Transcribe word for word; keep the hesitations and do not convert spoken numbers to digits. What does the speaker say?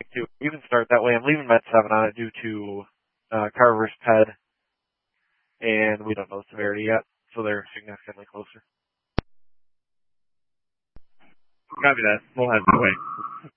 to even start that way. I'm leaving Med seven on it due to uh, Carver's P E D, and we don't know the severity yet, so they're significantly closer. Copy that. We'll have to wait.